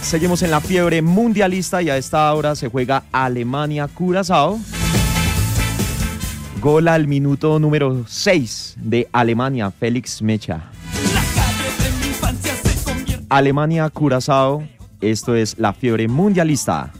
Seguimos en la fiebre mundialista y a esta hora se juega Alemania-Curazao. Gol al minuto número 6 de Alemania, Félix Mecha. Alemania-Curazao, esto es la fiebre mundialista.